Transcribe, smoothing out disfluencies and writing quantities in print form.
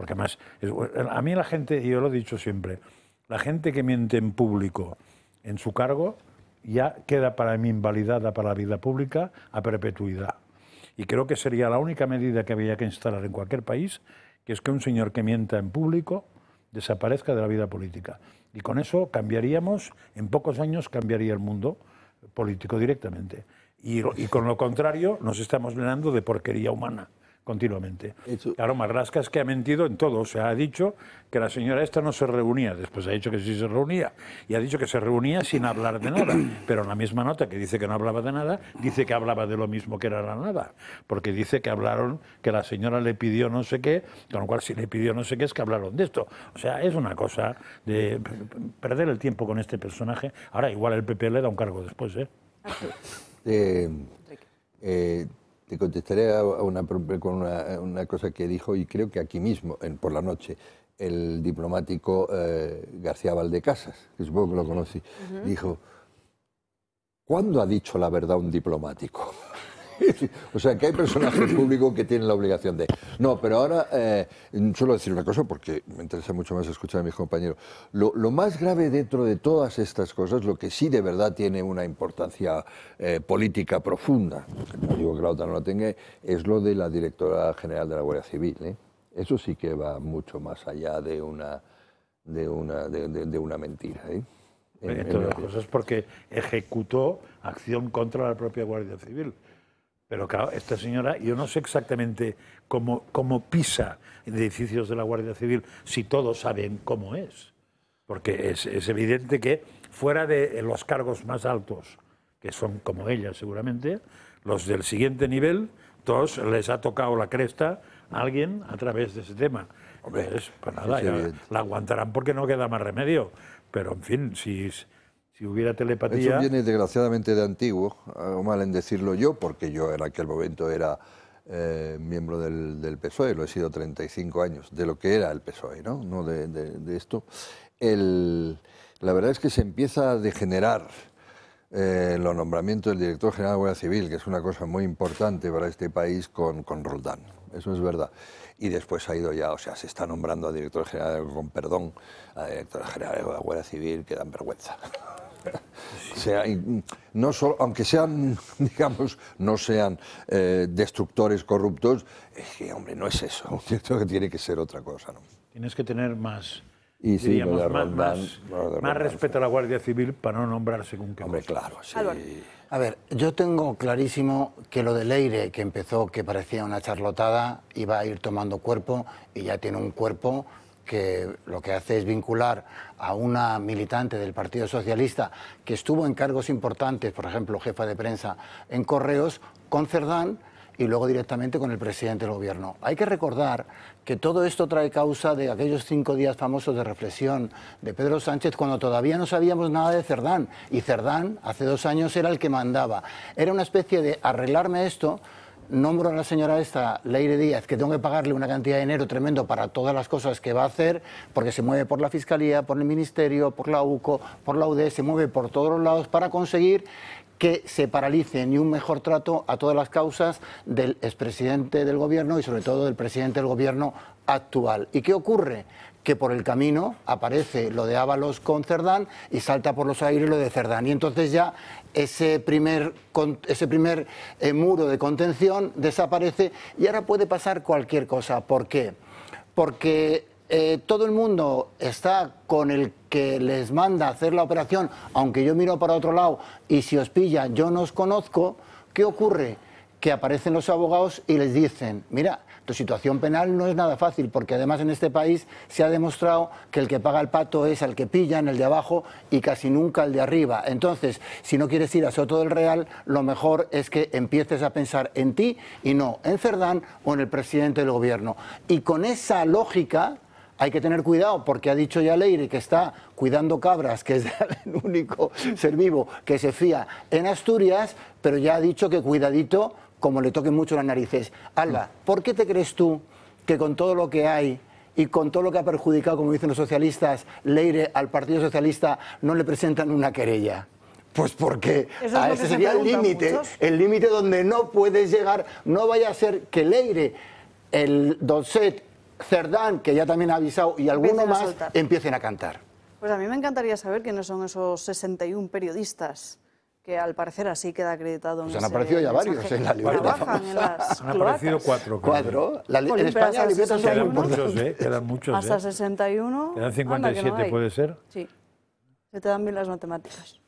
Porque además, a mí la gente, y yo lo he dicho siempre, la gente que miente en público en su cargo ya queda para mí invalidada para la vida pública a perpetuidad. Y creo que sería la única medida que había que instalar en cualquier país, que es que un señor que mienta en público desaparezca de la vida política. Y con eso cambiaríamos, en pocos años cambiaría el mundo político directamente. Y con lo contrario nos estamos llenando de porquería humana continuamente. Claro, Marlaska es que ha mentido en todo. O sea, ha dicho que la señora esta no se reunía, después ha dicho que sí se reunía, y ha dicho que se reunía sin hablar de nada, pero en la misma nota que dice que no hablaba de nada, dice que hablaba de lo mismo que era la nada, porque dice que hablaron, que la señora le pidió no sé qué, con lo cual si le pidió no sé qué es que hablaron de esto. O sea, es una cosa de perder el tiempo con este personaje. Ahora igual el PP le da un cargo después, Te contestaré con una cosa que dijo, y creo que aquí mismo, por la noche, el diplomático García Valdecasas, que supongo que lo conocí, dijo: ¿cuándo ha dicho la verdad un diplomático? O sea, que hay personajes públicos que tienen la obligación de... No, pero ahora suelo decir una cosa porque me interesa mucho más escuchar a mis compañeros. Lo más grave dentro de todas estas cosas, lo que sí de verdad tiene una importancia política profunda, no digo que la otra no la tenga, es lo de la directora general de la Guardia Civil, ¿eh? Eso sí que va mucho más allá de una mentira, ¿eh? Entre otras cosas porque ejecutó acción contra la propia Guardia Civil. Pero claro, esta señora, yo no sé exactamente cómo pisa edificios de la Guardia Civil, si todos saben cómo es. Porque es evidente que fuera de los cargos más altos, que son como ella seguramente, los del siguiente nivel, todos les ha tocado la cresta a alguien a través de ese tema. Hombre, pues nada, la aguantarán porque no queda más remedio. Pero en fin, si hubiera telepatía... Eso viene desgraciadamente de antiguo, hago mal en decirlo yo, porque yo en aquel momento era miembro del PSOE, lo he sido 35 años, de lo que era el PSOE, no de esto. La verdad es que se empieza a degenerar los nombramientos del director general de la Guardia Civil, que es una cosa muy importante para este país, con Roldán. Eso es verdad. Y después ha ido ya, o sea, se está nombrando a director general, con perdón, a director general de la Guardia Civil, que dan vergüenza. O sea, no solo, aunque sean, digamos, no sean destructores corruptos, es que, hombre, no es eso. Un director que tiene que ser otra cosa, ¿no? Tienes que tener más... Y sí, diríamos, más respeto a la Guardia Civil para no nombrar según qué. Hombre, claro, sí. A ver, yo tengo clarísimo que lo de Leire, que empezó, que parecía una charlotada, iba a ir tomando cuerpo y ya tiene un cuerpo que lo que hace es vincular a una militante del Partido Socialista que estuvo en cargos importantes, por ejemplo, jefa de prensa en Correos, con Cerdán y luego directamente con el presidente del gobierno. Hay que recordar que todo esto trae causa de aquellos 5 días famosos de reflexión de Pedro Sánchez cuando todavía no sabíamos nada de Cerdán, y Cerdán hace 2 años era el que mandaba. Era una especie de arreglarme esto. Nombro a la señora esta, Leire Díaz, que tengo que pagarle una cantidad de dinero tremendo para todas las cosas que va a hacer, porque se mueve por la Fiscalía, por el Ministerio, por la UCO, por la UD, se mueve por todos los lados para conseguir que se paralice ni un mejor trato a todas las causas del expresidente del gobierno y sobre todo del presidente del gobierno actual. ¿Y qué ocurre? Que por el camino aparece lo de Ábalos con Cerdán y salta por los aires lo de Cerdán. Y entonces ya ese primer muro de contención desaparece y ahora puede pasar cualquier cosa. ¿Por qué? Porque todo el mundo está con el que les manda a hacer la operación, aunque yo miro para otro lado y si os pillan yo no os conozco. ¿Qué ocurre? Que aparecen los abogados y les dicen, mira, tu situación penal no es nada fácil, porque además en este país se ha demostrado que el que paga el pato es al que pillan, el de abajo, y casi nunca el de arriba. Entonces, si no quieres ir a Soto del Real, lo mejor es que empieces a pensar en ti y no en Cerdán o en el presidente del gobierno. Y con esa lógica hay que tener cuidado, porque ha dicho ya Leire que está cuidando cabras, que es el único ser vivo que se fía en Asturias, pero ya ha dicho que cuidadito como le toquen mucho las narices. Alba, ¿por qué te crees tú que con todo lo que hay y con todo lo que ha perjudicado, como dicen los socialistas, Leire al Partido Socialista no le presentan una querella? Pues porque ese sería el límite donde no puedes llegar. No vaya a ser que Leire, el Dolcet, Cerdán, que ya también ha avisado, y alguno Empiecen a más, soltar. empiecen a cantar. Pues a mí me encantaría saber quiénes son esos 61 periodistas que al parecer así queda acreditado en Pues han ese aparecido ya varios mensaje. en la libreta Trabajan en las Han aparecido cloacas. 4. creo. 4. En Jolín, pero España hasta la libreta son Quedan 61. muchos, quedan muchos. Hasta 61. Quedan anda, que no 57, hay. puede ser. Sí. Se te dan bien las matemáticas.